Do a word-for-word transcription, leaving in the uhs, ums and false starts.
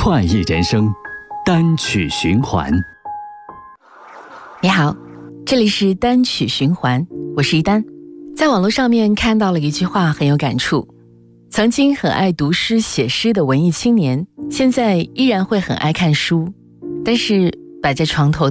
快意人生，单曲循环。 你好，这里是单曲循环，我是一丹。在网络上面看到了一句话很有感触，曾经很爱读诗写诗的文艺青年，现在依然会很爱看书，但是摆在床头